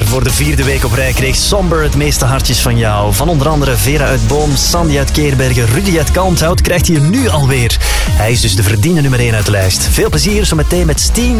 Voor de 4e week op rij kreeg Somber het meeste hartjes van jou. Van onder andere Vera uit Boom, Sandy uit Keerbergen, Rudy uit Kalmthout krijgt hier nu alweer. Hij is dus de verdiende nummer 1 uit de lijst. Veel plezier zometeen met Steen.